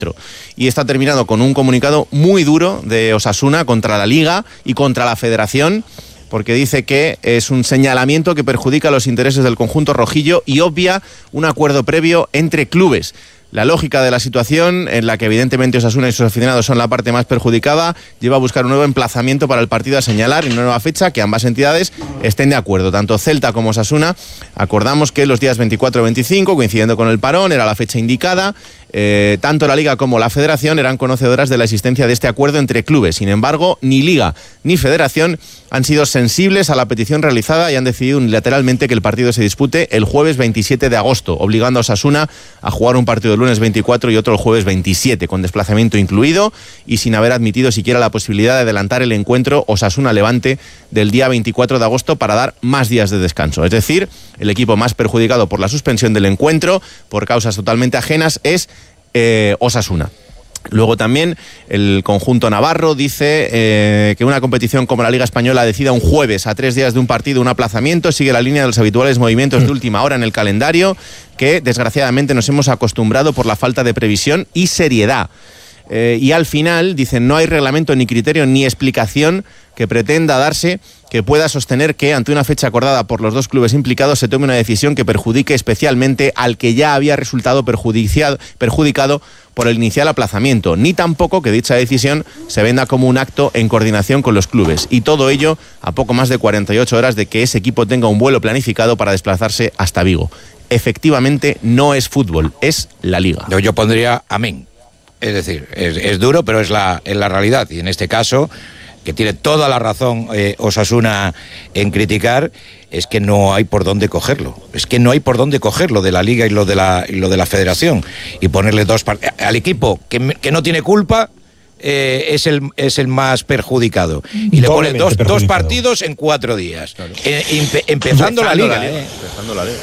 Y está terminado con un comunicado muy duro de Osasuna contra la Liga y contra la Federación, porque dice que es un señalamiento que perjudica los intereses del conjunto rojillo y obvia un acuerdo previo entre clubes. La lógica de la situación, en la que evidentemente Osasuna y sus aficionados son la parte más perjudicada, lleva a buscar un nuevo emplazamiento para el partido a señalar en una nueva fecha que ambas entidades estén de acuerdo. Tanto Celta como Osasuna acordamos que los días 24 y 25, coincidiendo con el parón, era la fecha indicada. Tanto la Liga como la Federación eran conocedoras de la existencia de este acuerdo entre clubes. Sin embargo, ni Liga ni Federación han sido sensibles a la petición realizada y han decidido unilateralmente que el partido se dispute el jueves 27 de agosto, obligando a Osasuna a jugar un partido el lunes 24 y otro el jueves 27, con desplazamiento incluido y sin haber admitido siquiera la posibilidad de adelantar el encuentro Osasuna-Levante del día 24 de agosto para dar más días de descanso. Es decir, el equipo más perjudicado por la suspensión del encuentro, por causas totalmente ajenas, es Osasuna. Luego también el conjunto navarro dice que una competición como la Liga Española decida un jueves a 3 días de un partido un aplazamiento sigue la línea de los habituales movimientos de última hora en el calendario que desgraciadamente nos hemos acostumbrado por la falta de previsión y seriedad. Y al final dicen no hay reglamento ni criterio ni explicación que pretenda darse que pueda sostener que ante una fecha acordada por los dos clubes implicados se tome una decisión que perjudique especialmente al que ya había resultado perjudicado por el inicial aplazamiento, ni tampoco que dicha decisión se venda como un acto en coordinación con los clubes. Y todo ello a poco más de 48 horas de que ese equipo tenga un vuelo planificado para desplazarse hasta Vigo. Efectivamente no es fútbol, es la Liga. Yo pondría amén. Es decir, es duro, pero es la realidad. Y en este caso, que tiene toda la razón Osasuna en criticar, es que no hay por dónde cogerlo. Es que no hay por dónde cogerlo de la Liga y lo de la Federación. Y ponerle al equipo que no tiene culpa, es el más perjudicado. Y le pone dos partidos en 4 días. Claro. Empezando la Liga. Empezando la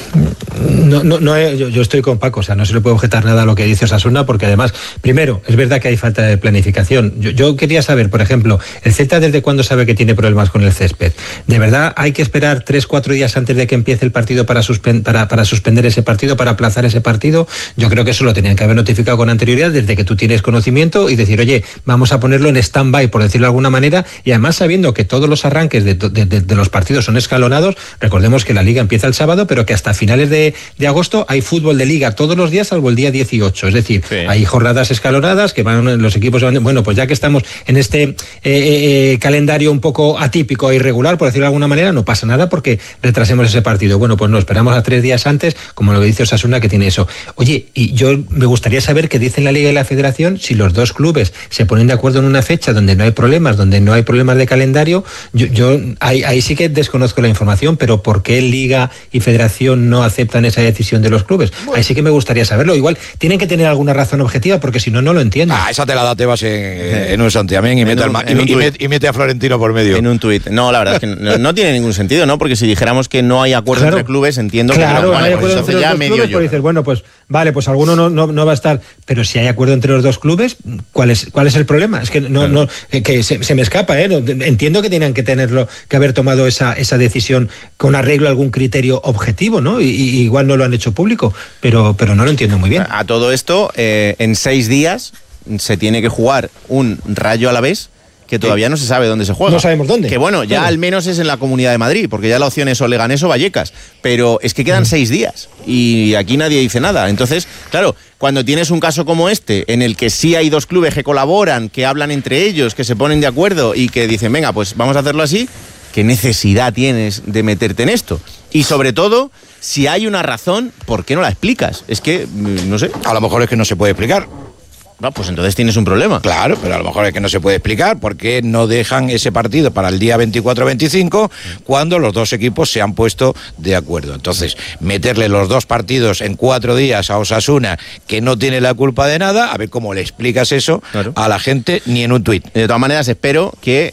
Liga. Yo estoy con Paco, o sea, no se le puede objetar nada a lo que dice Osasuna, porque además, primero, es verdad que hay falta de planificación. Yo quería saber, por ejemplo, ¿el Celta desde cuándo sabe que tiene problemas con el césped? ¿De verdad hay que esperar 3-4 días antes de que empiece el partido para suspender ese partido, para aplazar ese partido? Yo creo que eso lo tenían que haber notificado con anterioridad desde que tú tienes conocimiento y decir, oye, vamos a ponerlo en stand-by, por decirlo de alguna manera, y además sabiendo que todos los arranques de los partidos son escalonados. Recordemos que la Liga empieza el sábado, pero que hasta finales de agosto hay fútbol de Liga todos los días, salvo el día 18, es decir, sí, hay jornadas escalonadas que los equipos van, bueno, pues ya que estamos en este calendario un poco atípico e irregular, por decirlo de alguna manera, no pasa nada porque retrasemos ese partido. Bueno, pues no, esperamos a 3 días antes, como lo que dice Osasuna, que tiene eso. Oye, y yo me gustaría saber qué dicen la Liga y la Federación, si los dos clubes se ponen de acuerdo en una fecha donde no hay problemas de calendario. Yo ahí sí que desconozco la información, pero ¿por qué Liga y Federación no aceptan esa decisión de los clubes? Bueno, ahí sí que me gustaría saberlo. Igual tienen que tener alguna razón objetiva, porque si no, no lo entiendo. Esa te la da Tebas en un santiamén y mete a Florentino por medio. En un tuit. No, la verdad es que no tiene ningún sentido, ¿no? Porque si dijéramos que no hay acuerdo entre clubes, entiendo que no. Vale, hay acuerdo entre los dos clubes, pues dices, bueno, pues vale, pues alguno no va a estar. Pero si hay acuerdo entre los dos clubes, ¿cuál es el problema? Es que que se me escapa, entiendo que tenían que haber tomado esa decisión con arreglo a algún criterio objetivo, ¿no? Y igual no lo han hecho público, pero no lo entiendo muy bien. A todo esto, en 6 días se tiene que jugar un Rayo Alavés que todavía no se sabe dónde se juega. No sabemos dónde. Que bueno, ya al menos es en la Comunidad de Madrid, porque ya la opción es o Leganés o Vallecas, pero es que quedan 6 días y aquí nadie dice nada. Entonces, claro, cuando tienes un caso como este, en el que sí hay 2 clubes que colaboran, que hablan entre ellos, que se ponen de acuerdo y que dicen, venga, pues vamos a hacerlo así, ¿qué necesidad tienes de meterte en esto? Y sobre todo, si hay una razón, ¿por qué no la explicas? Es que, no sé. A lo mejor es que no se puede explicar. No, pues entonces tienes un problema. Claro, pero a lo mejor es que no se puede explicar por qué no dejan ese partido para el día 24-25 cuando los dos equipos se han puesto de acuerdo. Entonces, meterle los 2 partidos en 4 días a Osasuna, que no tiene la culpa de nada, a ver cómo le explicas eso a la gente, ni en un tuit. De todas maneras, espero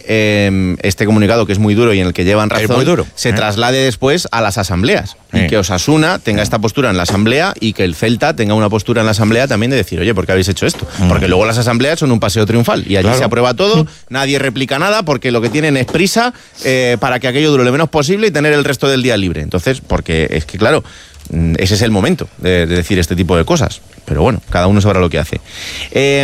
que este comunicado, que es muy duro y en el que llevan razón, se traslade después a las asambleas. Y que Osasuna tenga esta postura en la asamblea y que el Celta tenga una postura en la asamblea también de decir, oye, ¿por qué habéis hecho esto? Porque luego las asambleas son un paseo triunfal y allí se aprueba todo, nadie replica nada porque lo que tienen es prisa para que aquello dure lo menos posible y tener el resto del día libre. Entonces, porque es que claro, ese es el momento de decir este tipo de cosas. Pero bueno, cada uno sabrá lo que hace.